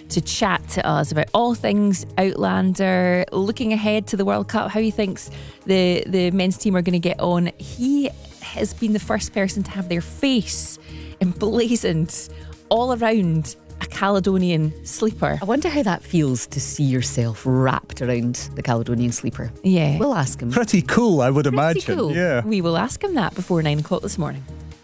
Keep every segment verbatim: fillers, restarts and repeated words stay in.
to chat to us about all things Outlander, looking ahead to the World Cup, how he thinks the, the men's team are going to get on. He has been the first person to have their face emblazoned all around a Caledonian sleeper. I wonder how that feels to see yourself wrapped around the Caledonian sleeper. Yeah. We'll ask him. Pretty cool, I would Pretty imagine. cool. Yeah. We will ask him that before nine o'clock this morning.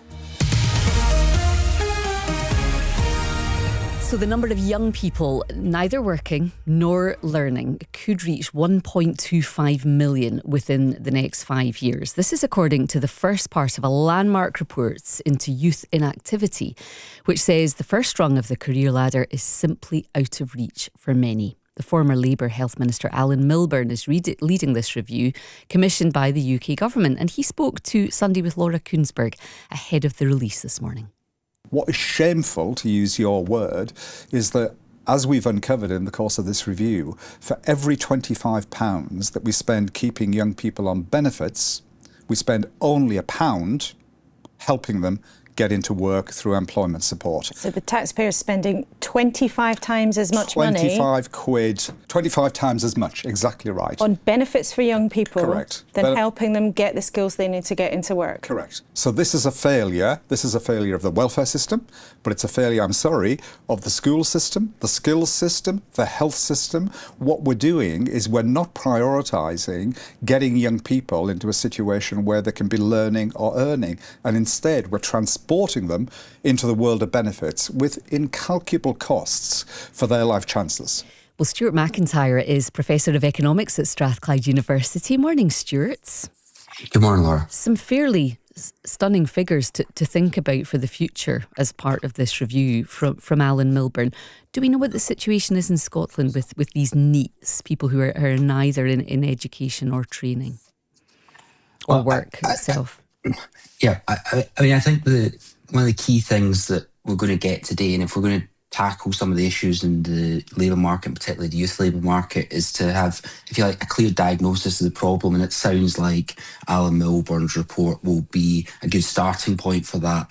So the number of young people neither working nor learning could reach one point two five million within the next five years. This is according to the first part of a landmark report into youth inactivity, which says the first rung of the career ladder is simply out of reach for many. The former Labour Health Minister Alan Milburn is read- leading this review, commissioned by the U K government, and he spoke to Sunday with Laura Kuenssberg ahead of the release this morning. What is shameful, to use your word, is that, as we've uncovered in the course of this review, for every twenty-five pounds that we spend keeping young people on benefits, we spend only a pound helping them get into work through employment support. So the taxpayer's spending twenty-five times as much money... twenty-five quid, twenty-five times as much, exactly right. ...on benefits for young people... Correct. ...than But, helping them get the skills they need to get into work. Correct. So this is a failure. This is a failure of the welfare system, but it's a failure, I'm sorry, of the school system, the skills system, the health system. What we're doing is we're not prioritising getting young people into a situation where they can be learning or earning, and instead we're transporting them into the world of benefits with incalculable costs for their life chances. Well, Stuart McIntyre is Professor of Economics at Strathclyde University. Morning, Stuart. Good morning, Laura. Some fairly s- stunning figures to, to think about for the future as part of this review from, from Alan Milburn. Do we know what the situation is in Scotland with, with these NEETs, people who are, are neither in, in education or training or Well, work I, I, itself? I, yeah, I, I mean, I think the one of the key things that we're going to get today, and if we're going to tackle some of the issues in the labour market, particularly the youth labour market, is to have, if you like, a clear diagnosis of the problem. And it sounds like Alan Milburn's report will be a good starting point for that.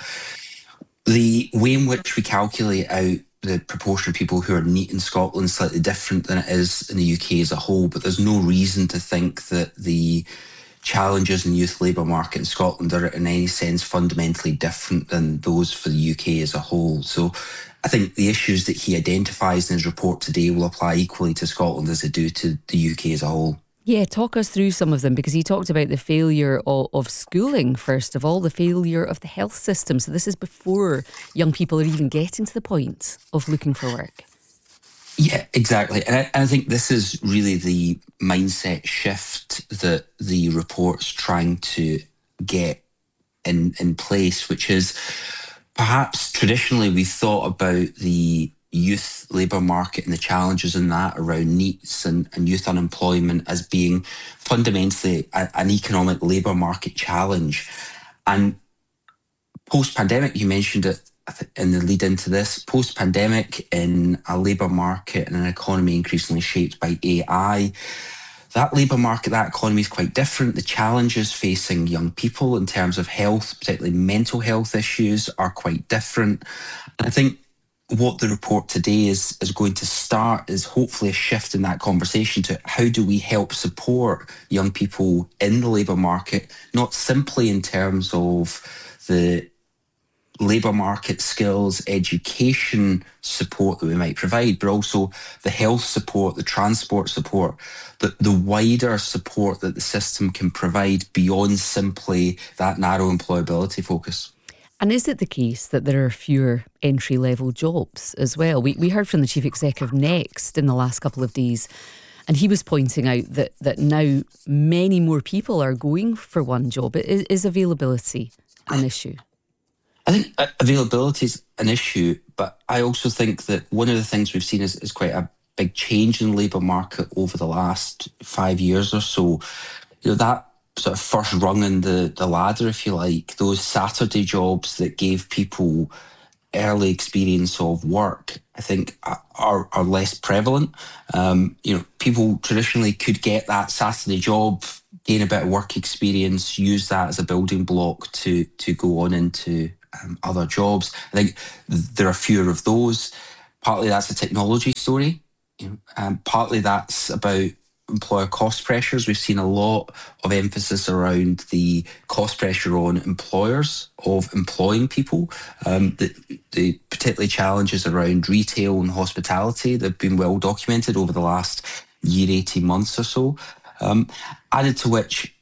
The way in which we calculate out the proportion of people who are NEET in Scotland is slightly different than it is in the U K as a whole, but there's no reason to think that the challenges in the youth labour market in Scotland are in any sense fundamentally different than those for the U K as a whole. So I think the issues that he identifies in his report today will apply equally to Scotland as they do to the U K as a whole. Yeah, talk us through some of them, because he talked about the failure of, of schooling, first of all, the failure of the health system. So this is before young people are even getting to the point of looking for work. Yeah, exactly. And I, I think this is really the mindset shift that the report's trying to get in, in place, which is perhaps traditionally we thought about the youth labour market and the challenges in that around NEETs and, and youth unemployment as being fundamentally a, an economic labour market challenge. And post-pandemic, you mentioned it in the lead into this, post-pandemic, in a labour market and an economy increasingly shaped by A I, that labour market, that economy is quite different. The challenges facing young people in terms of health, particularly mental health issues, are quite different. And I think what the report today is, is going to start is hopefully a shift in that conversation to how do we help support young people in the labour market, not simply in terms of the labour market skills, education support that we might provide, but also the health support, the transport support, the, the wider support that the system can provide beyond simply that narrow employability focus. And is it the case that there are fewer entry-level jobs as well? We we heard from the Chief Executive of Next in the last couple of days, and he was pointing out that, that now many more people are going for one job. Is, is availability an issue? I think availability is an issue, but I also think that one of the things we've seen is, is quite a big change in the labour market over the last five years or so. You know, that sort of first rung in the, the ladder, if you like, those Saturday jobs that gave people early experience of work, I think are, are less prevalent. Um, you know, people traditionally could get that Saturday job, gain a bit of work experience, use that as a building block to, to go on into um, other jobs. I think there are fewer of those. partly that's a technology story, you know, and partly that's about employer cost pressures. We've seen a lot of emphasis around the cost pressure on employers of employing people. Um, the, the particularly challenges around retail and hospitality that have been well documented over the last year, eighteen months or so. Um, added to which,